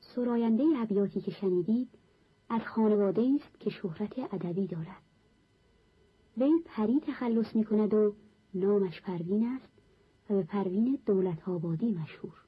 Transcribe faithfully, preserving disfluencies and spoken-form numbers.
سراینده ابیاتی که شنیدید از خانواده است که شهرت ادبی دارد. وی پری تخلص می کند و نامش پروین است و به پروین دولت آبادی مشهور.